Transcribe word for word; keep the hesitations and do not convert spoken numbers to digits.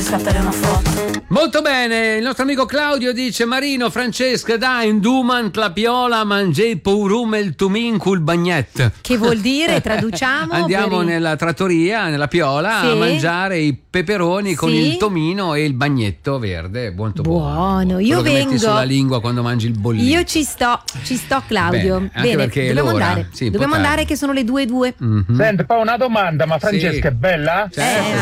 scattare una foto. Molto bene, il nostro amico Claudio dice: Marino, Francesca, dai, in duman la piola, mangei pourum il tumin cul bagnet. Che vuol dire? Traduciamo. Andiamo per... nella trattoria, nella piola, sì. a mangiare i peperoni con sì. il tomino e il bagnetto verde. Molto buono. Buono, io Quello che vengo. metti sulla lingua quando mangi il bollino. Io ci sto, ci sto Claudio. Bene, anche Bene, perché è dobbiamo l'ora. andare. Sì, dobbiamo potrà. andare che sono le due e due. Mm-hmm. Senti, poi una domanda, ma Francesca Sì. è bella? Certo. Eh,